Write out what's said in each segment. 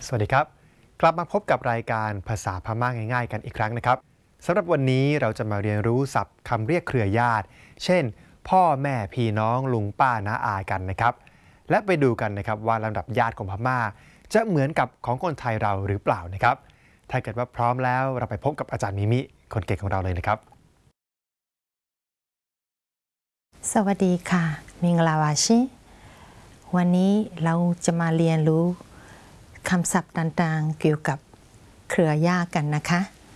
สวัสดีครับกลับมาพบกับรายการภาษาพม่าง่ายๆกันอีกครั้งนะครับสำหรับวันนี้เราจะมาเรียนรู้ศัพท์คำเรียกเครือญาติเช่นพ่อแม่พี่น้องลุงป้าน้าอากันนะครับและไปดูกันนะครับว่าลำดับญาติของพม่าจะเหมือนกับของคนไทยเราหรือเปล่านะครับถ้าเกิดว่าพร้อมแล้วเราไปพบกับอาจารย์มิมิคนเก่งของเราเลยนะครับสวัสดีค่ะมิงลาวาชิวันนี้เราจะมาเรียนรู้คำศัพท์ต่างๆเกี่ยวกับเครือญาติกันนะคะ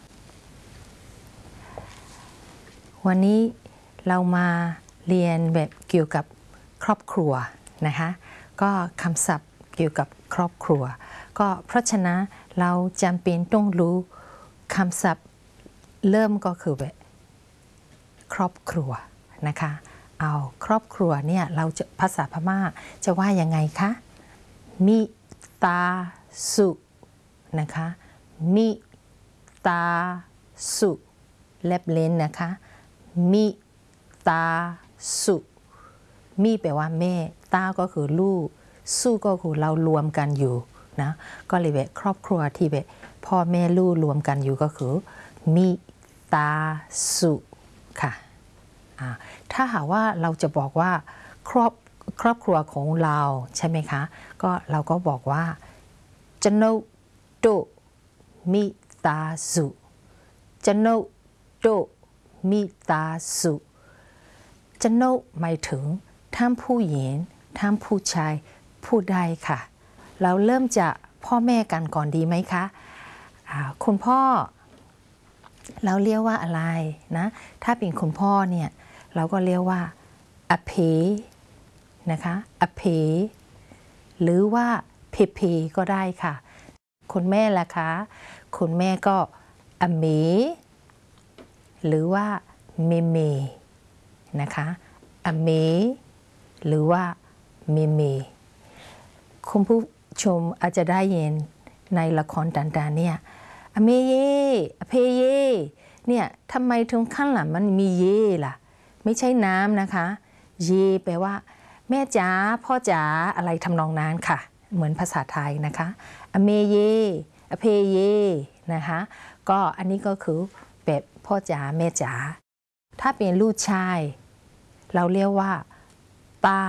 วันนี้เรามาเรียนแบบเกี่ยวกับครอบครัวนะคะก็คำศัพท์เกี่ยวกับครอบครัวก็เพราะฉะนั้นเราจำเป็นต้องรู้คำศัพท์เริ่มก็คือแบบครอบครัวนะคะเอาครอบครัวเนี่ยเราจะภาษาพม่าจะว่ายังไงคะมิตาสุนะคะมิตาสุเล็บเล่นนะคะมิตาสุมิแปลว่าแม่ตาก็คือลูกสุก็คือเรารวมกันอยู่นะก็เลยแบบครอบครัวที่แบบพ่อแม่ลูกรวมกันอยู่ก็คือมิตาสุค่ะถ้าหากว่าเราจะบอกว่าครอบครัวของเราใช่ไหมคะก็เราก็บอกว่าจโนโตมิตาสุจโนโตมิตาสุจโนหมายถึงทั้งผู้หญิงทั้งผู้ชายพูดได้ค่ะเราเริ่มจากพ่อแม่กันก่อนดีไหมคะคุณพ่อเราเรียกว่าอะไรนะถ้าเป็นคุณพ่อเนี่ยเราก็เรียกว่าอเพนะคะอเพหรือว่าเพเพก็ได้ค่ะคุณแม่ล่ะคะคุณแม่ก็อเมหรือว่าเมเมนะคะอเมหรือว่าเมเมคุณผู้ชมอาจจะได้ยินในละครต่างๆเนี่ยอเมเยอเพเยเนี่ยทำไมถึงข้างหลังมันมีเยล่ะไม่ใช่น้ำนะคะเยแปลว่าแม่จ๋าพ่อจ๋าอะไรทำนองนั้นค่ะเหมือนภาษาไทยนะคะอเมเยอเพเยนะคะก็อันนี้ก็คือแบบพ่อจ๋าแม่จ๋าถ้าเป็นลูกชายเราเรียกว่าตา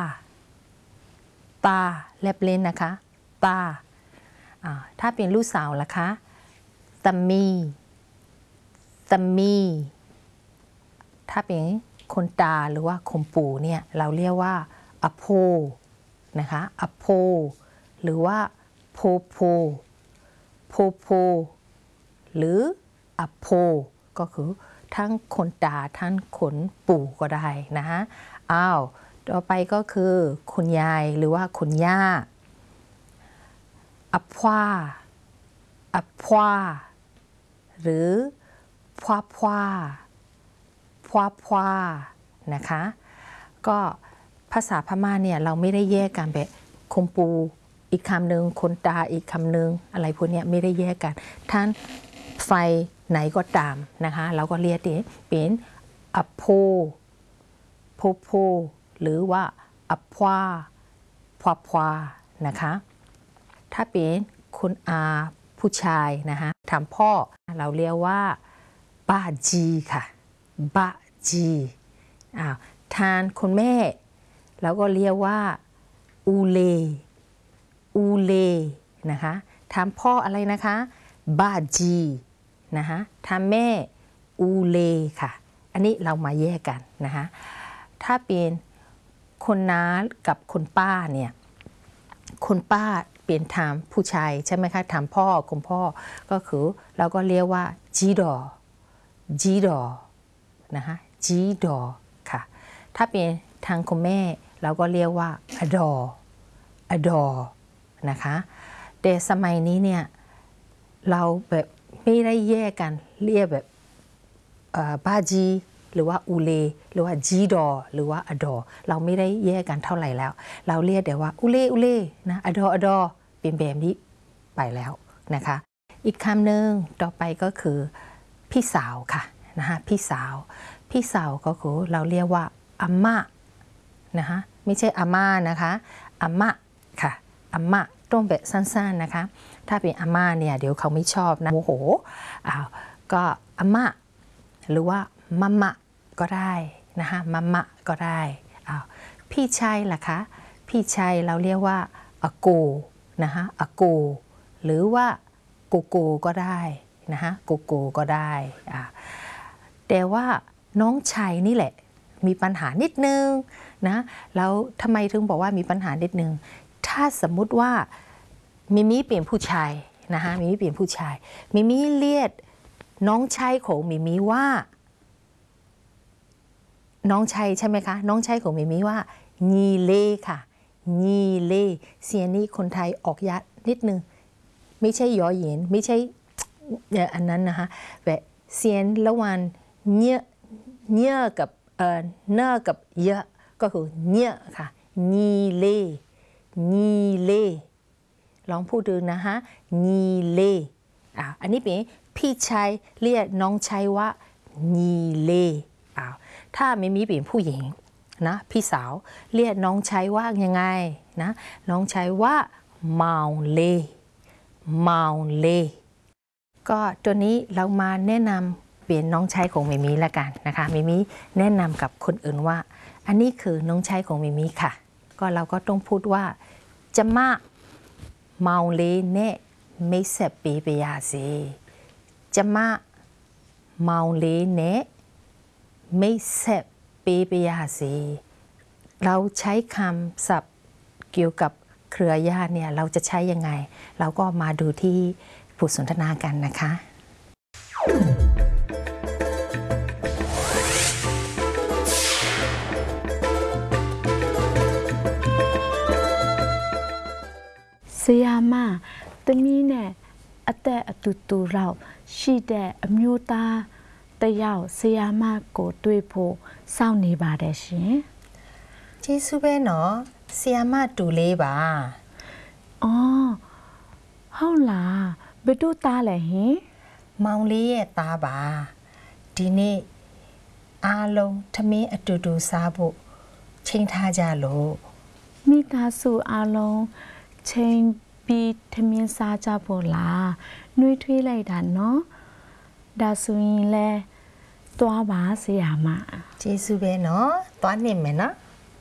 แลบเล่นนะคะตาถ้าเป็นลูกสาวล่ะคะตามีถ้าเป็นคนตาหรือว่าคนปู่เนี่ยเราเรียกว่าอโพนะคะอโพหรือว่าโพหรืออโพก็คือทั้งคนตาทั้งคนปู่ก็ได้นะฮะต่อไปก็คือคุณยายหรือว่าคุณย่าอพวาหรือพวานะคะก็ภาษาพม่าเนี่ยเราไม่ได้แยกกันแบบคนปูอีกคำหนึ่งคนตาอีกคำหนึ่งอะไรพวกนี้ไม่ได้แยกกันท่านไฟไหนก็ตามนะคะเราก็เรียกเป็นอโพหรือว่าอพวานะคะถ้าเป็นคุณอาผู้ชายนะคะถามพ่อเราเรียกว่าบ้าจีค่ะบ้าจีทานคุณแม่เราก็เรียกว่าอูเลนะคะถามพ่ออะไรนะคะบ้าจีนะคะถามแม่อูเลค่ะอันนี้เรามาแยกกันนะคะถ้าเป็นคนน้ากับคนป้าเนี่ยคนป้าเป็นถามผู้ชายใช่ไหมคะถามพ่อคุณพ่อก็คือเราก็เรียกว่าจีดอนะคะจีดอค่ะถ้าเป็นทางคุณแม่เราก็เรียกว่าอดอนะคะแต่สมัยนี้เนี่ยเราแบบไม่ได้แยกกันเรียกแบบบ้าจีหรือว่าอูเลหรือว่าจีดอหรือว่าอดอเราไม่ได้แยกกันเท่าไหร่แล้วเราเรียกแต่ว่าอูเลนะอดอเป็นแบบนี้ไปแล้วนะคะอีกคำหนึ่งต่อไปก็คือพี่สาวค่ะนะคะพี่สาวก็คือเราเรียกว่าอาม่านะคะไม่ใช่อาม่านะคะอาม่าค่ะอาม่าต้องแบบสั้นๆนะคะถ้าเป็นอาม่าเนี่ยเดี๋ยวเขาไม่ชอบนะโมโหก็อาม่าหรือว่ามะมะก็ได้นะคะมะมะก็ได้พี่ชายล่ะคะพี่ชายเราเรียกว่าอากูนะคะอากูหรือว่ากูกูก็ได้นะคะกูกูก็ได้แต่ว่าน้องชายนี่แหละมีปัญหานิดนึงนะแล้วทำไมถึงบอกว่ามีปัญหานิดนึงถ้าสมมุติว่ามิมิเปลี่ยนผู้ชายนะคะมิมิเปลี่ยนผู้ชายมิมิเรียกน้องชายของมิมิว่าน้องชายใช่ไหมคะน้องชายของมิมิว่านีเล่ค่ะนีเล่เสียงนี้คนไทยออกยากนิดนึงไม่ใช่ยอหยินไม่ใช่อันนั้นนะคะแบบเสียงระหว่างเนื้อกับเนื้อกับเยอะก็คือเนื้อค่ะนีเล่นีเล่ลองพูดดูนะคะนีเล่อันนี้เป็นพี่ชายเรียกน้องชายว่านีเล่ถ้าไม่มีเป็นผู้หญิงนะพี่สาวเรียกน้องชายว่ายังไงนะน้องชายว่าเมาเล่เมาเล่ก็ตัวนี้เรามาแนะนำเปลี่ยนน้องชายของมิมิละกันนะคะมิมิแนะนำกับคนอื่นว่าอันนี้คือน้องชายของมิมิค่ะก็เราก็ต้องพูดว่าจะมาเมาเล่เน่ไม่เสพปีไปยาสิจะมาเมาเล่เน่ไม่เสพปีไปยาสิเราใช้คำศัพท์เกี่ยวกับเครือญาติเนี่ยเราจะใช้ยังไงเราก็มาดูที่บทสนทนากันนะคะဆရာမသမီးနဲ့အသက်အတူတူလောက်ရှိတဲ့အမျိုးသားတယောက်ဆရာမကိုတွေ့ဖို့စောင့်နေပါတယ်ရှင်ကျေးဇူးပဲနော်ဆရာမတူလေးပါ။အော်ဟုတ်လားဘယ်တို့သားလဲဟင်မောင်လေးရဲ့သားပါဒီနေ့အားလုံးထမင်းအတူတူစားဖို့ချိန်ထားကြလို့မိသားစုအားလုံးချိန်ပြီးထမင်းစားကြဖို့လားနှွေးထွေးလိုက်တာနော်ဒါဆိုရင်လဲသွားပါဆရာမကျေးဇူးပဲနော်သွားနေမယ်နော်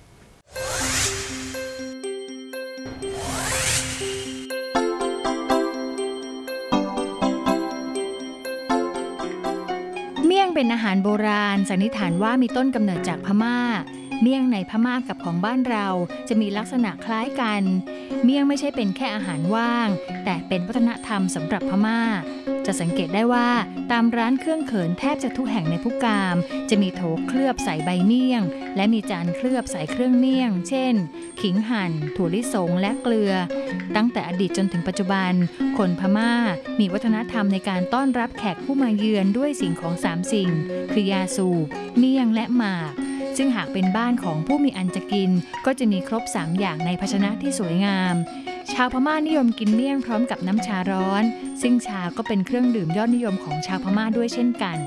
เมี่ยงเป็นอาหารโบราณสันนิษฐานว่ามีต้นกำเนิดจากพม่าเมี่ยงในพม่ากับของบ้านเราจะมีลักษณะคล้ายกันเมี่ยงไม่ใช่เป็นแค่อาหารว่างแต่เป็นวัฒนธรรมสำหรับพม่าจะสังเกตได้ว่าตามร้านเครื่องเขินแทบจะทุกแห่งในพุกามจะมีโถเคลือบใส่ใบเมี่ยงและมีจานเคลือบใส่เครื่องเมี่ยงเช่นขิงหั่นถั่วลิสงและเกลือตั้งแต่อดีตจนถึงปัจจุบันคนพม่ามีวัฒนธรรมในการต้อนรับแขกผู้มาเยือนด้วยสิ่งของ3สิ่งคือยาสูบเมี่ยงและหมากซึ่งหากเป็นบ้านของผู้มีอันจะกินก็จะมีครบ3อย่างในภาชนะที่สวยงามชาวพม่านิยมกินเมี่ยงพร้อมกับน้ำชาร้อนซึ่งชาก็เป็นเครื่องดื่มยอดนิยมของชาวพม่าด้วยเช่นกัน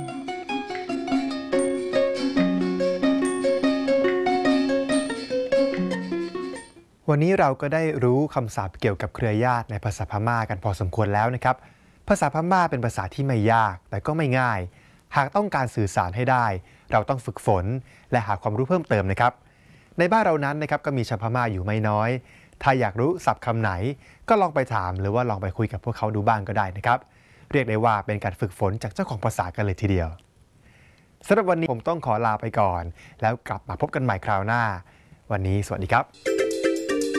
วันนี้เราก็ได้รู้คำศัพท์เกี่ยวกับเครือญาติในภาษาพม่ากันพอสมควรแล้วนะครับภาษาพม่าเป็นภาษาที่ไม่ยากแต่ก็ไม่ง่ายหากต้องการสื่อสารให้ได้เราต้องฝึกฝนและหาความรู้เพิ่มเติมนะครับในบ้านเรานั้นนะครับก็มีชาวพม่าอยู่ไม่น้อยถ้าอยากรู้ศัพท์คำไหนก็ลองไปถามหรือว่าลองไปคุยกับพวกเขาดูบ้างก็ได้นะครับเรียกได้ว่าเป็นการฝึกฝนจากเจ้าของภาษากันเลยทีเดียวสำหรับวันนี้ผมต้องขอลาไปก่อนแล้วกลับมาพบกันใหม่คราวหน้าวันนี้สวัสดีครับ